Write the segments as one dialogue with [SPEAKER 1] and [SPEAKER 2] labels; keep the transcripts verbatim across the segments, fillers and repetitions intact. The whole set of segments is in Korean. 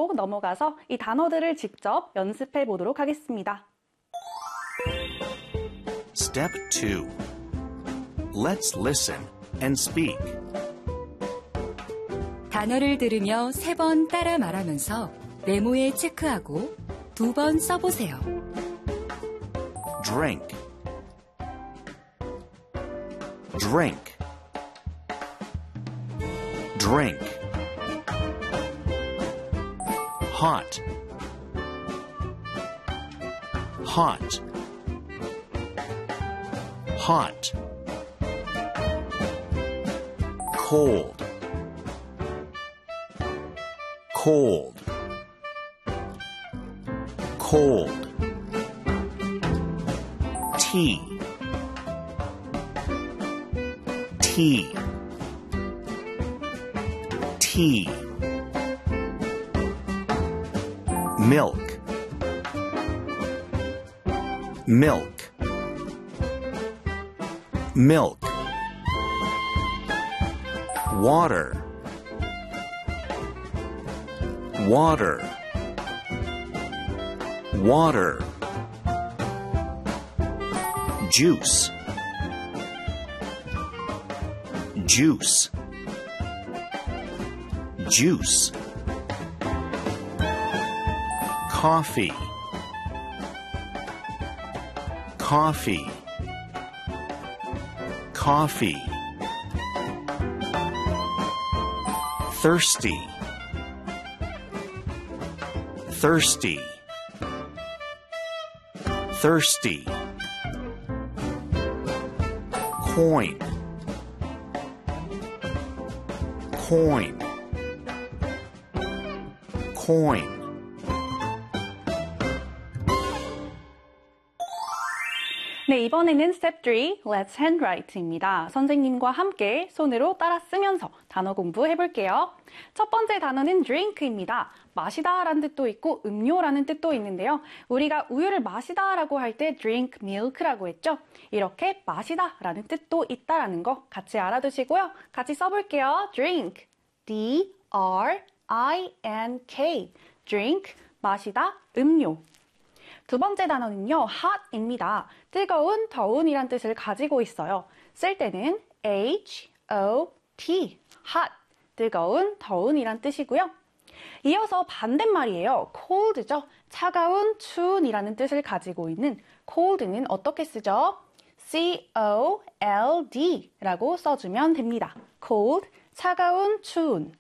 [SPEAKER 1] 문장으로 넘어가서 이 단어들을 직접 연습해 보도록 하겠습니다.
[SPEAKER 2] Step two. Let's listen and speak.
[SPEAKER 3] 단어를 들으며 세 번 따라 말하면서 메모에 체크하고 두 번 써보세요.
[SPEAKER 2] Drink. Drink. Drink. Hot. Hot. Hot. Cold. Cold. Cold. Tea. Tea. Tea. Milk. Milk. Milk. Water. Water. Water. Juice. Juice. Juice. Coffee. Coffee. Coffee. Thirsty. Thirsty. Thirsty. Coin. Coin. Coin.
[SPEAKER 1] 네, 이번에는 Step three, Let's Handwrite입니다. 선생님과 함께 손으로 따라 쓰면서 단어 공부해 볼게요. 첫 번째 단어는 drink입니다. 마시다 라는 뜻도 있고 음료라는 뜻도 있는데요. 우리가 우유를 마시다 라고 할 때 drink milk라고 했죠. 이렇게 마시다 라는 뜻도 있다라는 거 같이 알아두시고요. 같이 써볼게요. drink, D R I N K, drink, 마시다, 음료. 두 번째 단어는요, hot입니다. 뜨거운, 더운이란 뜻을 가지고 있어요. 쓸 때는 H O T, hot, 뜨거운, 더운이란 뜻이고요. 이어서 반대말이에요. cold죠. 차가운, 추운이라는 뜻을 가지고 있는 cold는 어떻게 쓰죠? C O L D라고 써주면 됩니다. cold, 차가운, 추운.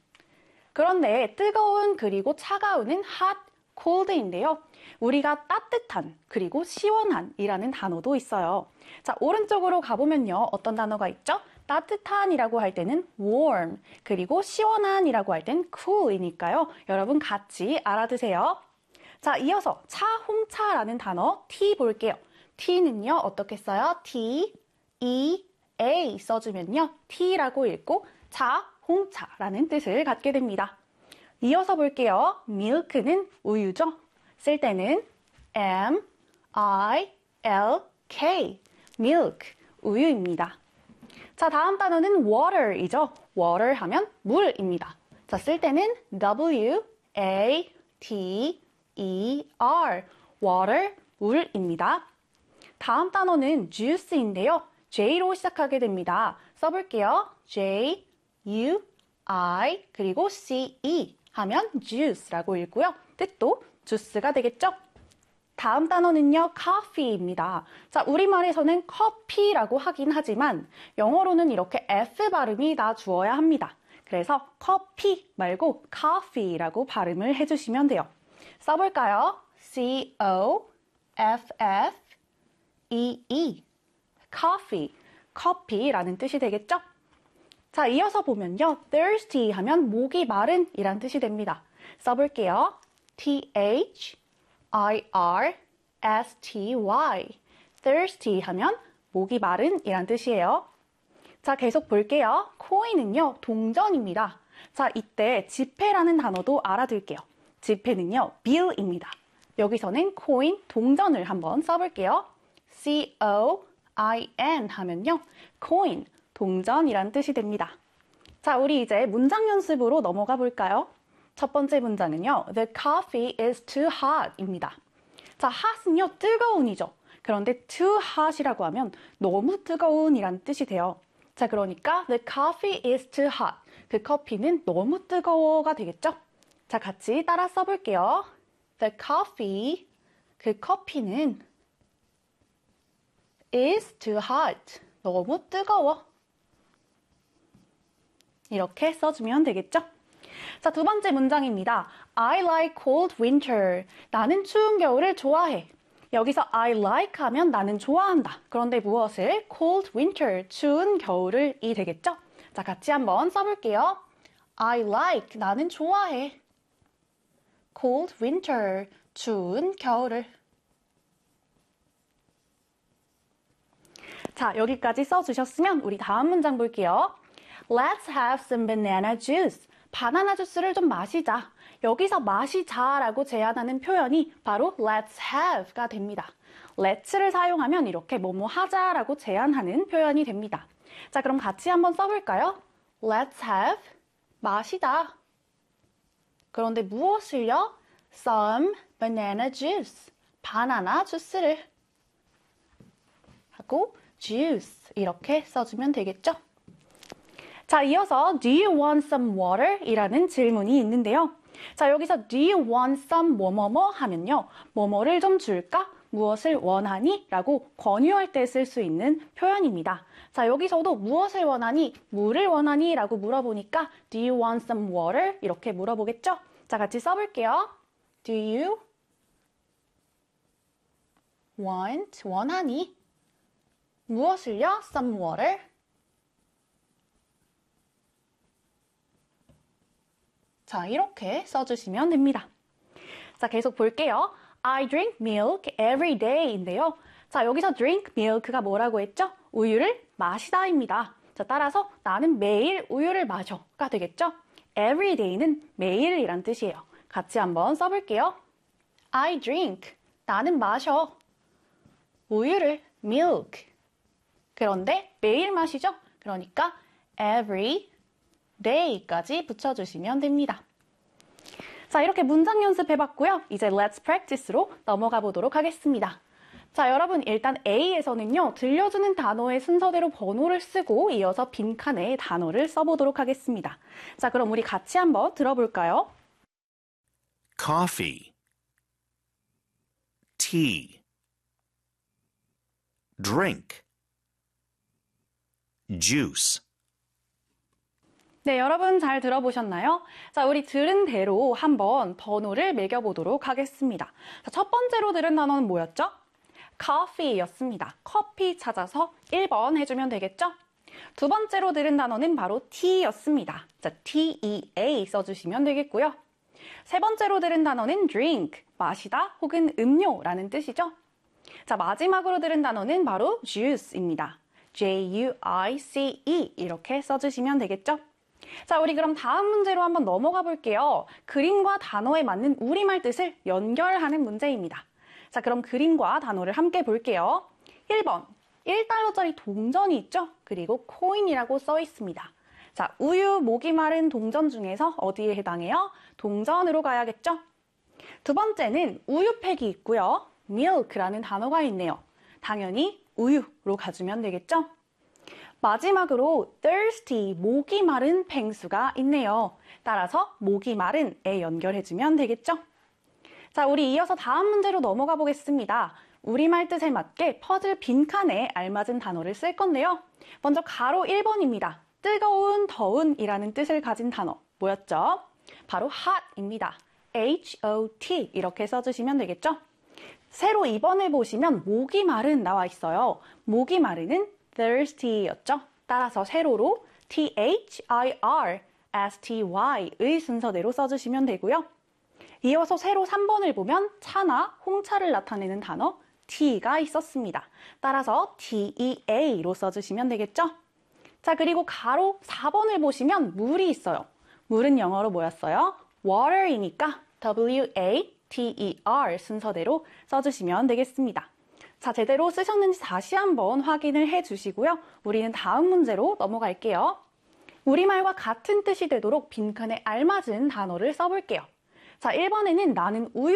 [SPEAKER 1] 그런데 뜨거운 그리고 차가운은 hot, cold인데요. 우리가 따뜻한 그리고 시원한 이라는 단어도 있어요. 자, 오른쪽으로 가보면요. 어떤 단어가 있죠? 따뜻한 이라고 할 때는 warm, 그리고 시원한 이라고 할 땐 cool이니까요. 여러분 같이 알아두세요. 자, 이어서 차, 홍차라는 단어 T 볼게요. T는요. 어떻게 써요? T, E, A 써주면요. T라고 읽고 차, 홍차라는 뜻을 갖게 됩니다. 이어서 볼게요. milk는 우유죠. 쓸 때는 M, I, L, K, milk, 우유입니다. 자, 다음 단어는 water이죠. water 하면 물입니다. 자, 쓸 때는 W, A, T, E, R, water, 물입니다. 다음 단어는 juice인데요. J로 시작하게 됩니다. 써볼게요. J, U, I, 그리고 C, E 하면 juice라고 읽고요. 뜻도 주스가 되겠죠? 다음 단어는요, coffee입니다. 자, 우리말에서는 커피라고 하긴 하지만 영어로는 이렇게 F 발음이 나주어야 합니다. 그래서 커피 말고 coffee라고 발음을 해주시면 돼요. 써볼까요? C O F F E E coffee, 커피라는 뜻이 되겠죠? 자, 이어서 보면요, thirsty 하면 목이 마른 이란 뜻이 됩니다. 써볼게요. T H I R S T Y thirsty 하면 목이 마른 이란 뜻이에요. 자, 계속 볼게요. coin은요, 동전입니다. 자, 이때 지폐라는 단어도 알아둘게요. 지폐는요, bill입니다. 여기서는 coin, 동전을 한번 써볼게요. C O I N 하면요, coin, 동전이란 뜻이 됩니다. 자, 우리 이제 문장 연습으로 넘어가 볼까요? 첫 번째 문장은요. The coffee is too hot 입니다. 자, hot은요, 뜨거운이죠. 그런데 too hot이라고 하면 너무 뜨거운이란 뜻이 돼요. 자, 그러니까 the coffee is too hot. 그 커피는 너무 뜨거워가 되겠죠? 자, 같이 따라 써볼게요. The coffee, 그 커피는 is too hot. 너무 뜨거워. 이렇게 써주면 되겠죠? 자, 두 번째 문장입니다. I like cold winter. 나는 추운 겨울을 좋아해. 여기서 I like 하면 나는 좋아한다. 그런데 무엇을? cold winter, 추운 겨울을 이 되겠죠? 자, 같이 한번 써볼게요. I like, 나는 좋아해. cold winter, 추운 겨울을. 자, 여기까지 써주셨으면 우리 다음 문장 볼게요. Let's have some banana juice. 바나나 주스를 좀 마시자. 여기서 마시자라고 제안하는 표현이 바로 let's have가 됩니다. let's를 사용하면 이렇게 뭐뭐 하자라고 제안하는 표현이 됩니다. 자, 그럼 같이 한번 써볼까요? Let's have, 마시다. 그런데 무엇을요? Some banana juice, 바나나 주스를. 하고 juice 이렇게 써주면 되겠죠? 자, 이어서 do you want some water? 이라는 질문이 있는데요. 자, 여기서 do you want some 뭐뭐뭐 하면요. 뭐뭐를 좀 줄까? 무엇을 원하니? 라고 권유할 때 쓸 수 있는 표현입니다. 자, 여기서도 무엇을 원하니? 물을 원하니? 라고 물어보니까 do you want some water? 이렇게 물어보겠죠? 자, 같이 써볼게요. Do you want, 원하니? 무엇을요? Some water. 자, 이렇게 써주시면 됩니다. 자, 계속 볼게요. I drink milk every day인데요. 자, 여기서 drink milk가 뭐라고 했죠? 우유를 마시다입니다. 자, 따라서 나는 매일 우유를 마셔가 되겠죠? every day는 매일이란 뜻이에요. 같이 한번 써볼게요. I drink, 나는 마셔. 우유를 milk. 그런데 매일 마시죠? 그러니까 every day까지 붙여주시면 됩니다. 자, 이렇게 문장 연습해봤고요. 이제 let's practice로 넘어가 보도록 하겠습니다. 자, 여러분 일단 A에서는요. 들려주는 단어의 순서대로 번호를 쓰고 이어서 빈칸에 단어를 써보도록 하겠습니다. 자, 그럼 우리 같이 한번 들어볼까요?
[SPEAKER 2] coffee, tea, drink, juice.
[SPEAKER 1] 네, 여러분 잘 들어보셨나요? 자, 우리 들은 대로 한번 번호를 매겨보도록 하겠습니다. 자, 첫 번째로 들은 단어는 뭐였죠? coffee였습니다. 커피 찾아서 일 번 해주면 되겠죠? 두 번째로 들은 단어는 바로 tea였습니다. 자, tea 써주시면 되겠고요. 세 번째로 들은 단어는 drink, 마시다 혹은 음료라는 뜻이죠. 자, 마지막으로 들은 단어는 바로 juice입니다. J-U-I-C-E 이렇게 써주시면 되겠죠? 자, 우리 그럼 다음 문제로 한번 넘어가 볼게요. 그림과 단어에 맞는 우리말 뜻을 연결하는 문제입니다. 자, 그럼 그림과 단어를 함께 볼게요. 일 번, 일 달러짜리 동전이 있죠? 그리고 코인이라고 써 있습니다. 자, 우유, 목이 마른 동전 중에서 어디에 해당해요? 동전으로 가야겠죠? 두 번째는 우유팩이 있고요. milk라는 단어가 있네요. 당연히 우유로 가주면 되겠죠? 마지막으로 thirsty, 목이 마른 펭수가 있네요. 따라서 목이 마른에 연결해주면 되겠죠? 자, 우리 이어서 다음 문제로 넘어가 보겠습니다. 우리말 뜻에 맞게 퍼즐 빈칸에 알맞은 단어를 쓸 건데요. 먼저 가로 일 번입니다. 뜨거운, 더운 이라는 뜻을 가진 단어 뭐였죠? 바로 hot입니다. 에이치 오 티 이렇게 써주시면 되겠죠? 세로 이 번을 보시면 목이 마른 나와 있어요. 목이 마른은 thirsty였죠. 따라서 세로로 티 에이치 아이 알 에스 티 와이의 순서대로 써주시면 되고요. 이어서 세로 삼 번을 보면 차나 홍차를 나타내는 단어 tea가 있었습니다. 따라서 티이에이로 써주시면 되겠죠. 자, 그리고 가로 사 번을 보시면 물이 있어요. 물은 영어로 뭐였어요? water이니까 더블유 에이 티 이 알 순서대로 써주시면 되겠습니다. 자, 제대로 쓰셨는지 다시 한번 확인을 해주시고요. 우리는 다음 문제로 넘어갈게요. 우리말과 같은 뜻이 되도록 빈칸에 알맞은 단어를 써볼게요. 자, 일 번에는 나는 우유